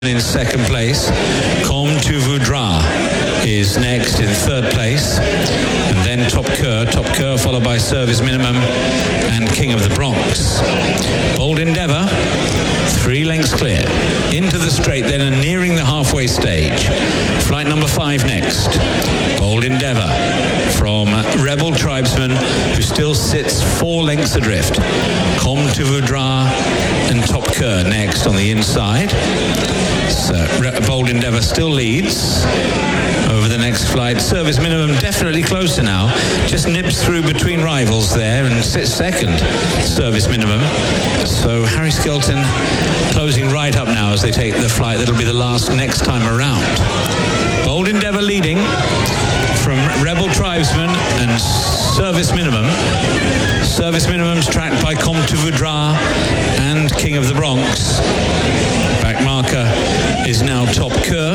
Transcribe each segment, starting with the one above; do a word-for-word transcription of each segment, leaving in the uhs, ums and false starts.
In second place, Comme tu voudras is next in third place, and then Top Cur, Top Cur followed by Service Minimum and King of the Bronx. Bold Endeavour, three lengths clear. Into the straight then and nearing the halfway stage. Flight number five next. Bold Endeavour from Rebel Tribesman, who still sits four lengths adrift. Comme tu voudras and Top Cur next on the inside. So, Bold Endeavour still leads over the next flight. Service Minimum definitely closer now. Just nips through between rivals there and sits second. Service Minimum. So Harry Skelton closing right up now as they take the flight. That'll be the last next time around. Bold Endeavour leading from Rebel Tribesman and Service Minimum. Service Minimum's tracked by Comme tu voudras and King of the Bronx. Back marker is now Top Cur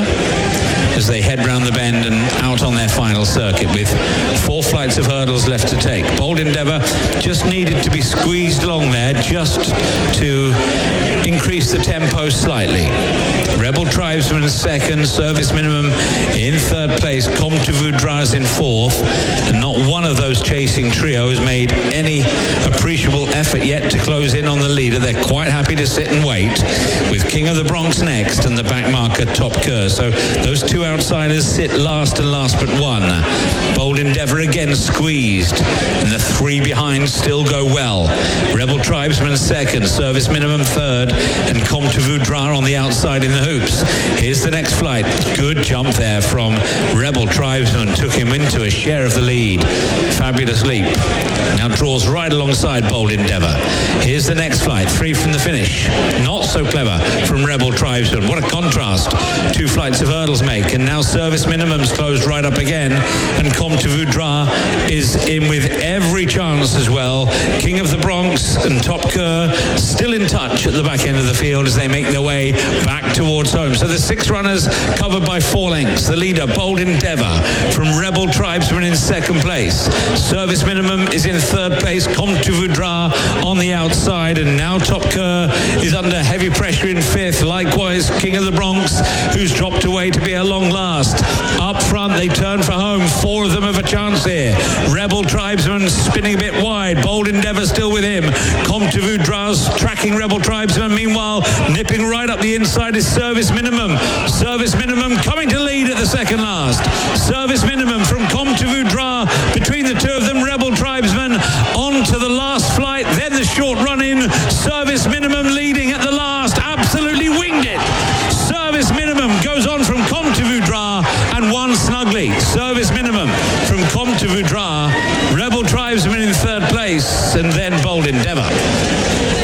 as they head round the bend and out on their final circuit with four flights of hurdles left to take. Bold Endeavour just needed to be squeezed along there just to increase the tempo slightly. Rebel Tribesman second, Service Minimum in third place, Comme tu voudras in fourth, and not one of those chasing trio has made any appreciable effort yet to close in on the leader. They're quite happy to sit and wait with King of the Bronx next and the back marker Top Cur. So those two outsiders sit last and last but one. Bold Endeavour again squeezed, and the three behind still go well. Rebel Tribesman second, Service Minimum third, and Comme tu voudras on the outside in the hoops. Here's the next flight. Good jump there from Rebel Tribesman, took him into a share of the lead. Fabulous leap. Now draws right alongside Bold Endeavour. Here's the next flight, three from the finish. Not so clever from Rebel Tribesman. What a contrast two flights of hurdles make. And now Service Minimum's closed right up again, and Comme tu voudras is in with every chance as well. King of the Bronx and Top Cur still in touch at the back end of the field as they make their way back towards home. So the six runners covered by four lengths. The leader, Bold Endeavour from Rebel Tribesman in second place. Service Minimum is in third place. Comme tu voudras on the outside, and now Top Cur is under heavy pressure in fifth. Likewise, King of the Bronx, who's dropped away to be a long last. Up front, they turn for home. Four of them have a chance here. Rebel Tribesman spinning a bit wide. Bold Endeavour still with him. Comme tu voudras tracking Rebel Tribesman. Meanwhile, nipping right up the inside is Service Minimum. Service Minimum coming to lead at the second last. Service Minimum from Comme tu voudras. Between the two of them, Rebel Tribesman on to the last flight. Then the short run in. Service Minimum leading at the last. Absolutely winged it. Service Minimum goes on from Comme tu voudras and won snugly. Service Minimum from Comme tu voudras. Rebel Tribesman in third place, and then Bold Endeavour.